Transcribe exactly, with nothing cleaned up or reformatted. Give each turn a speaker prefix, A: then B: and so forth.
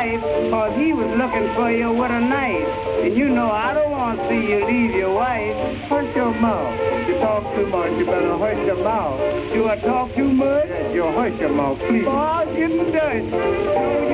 A: wife, cause he was looking for you with a knife. And you know I don't want to see you leave your wife.
B: Hush your mouth. You talk too much, you better hush your mouth.
A: Do I talk too much?
B: Yes, you hush your mouth, please.
A: Oh, I'll get in dust.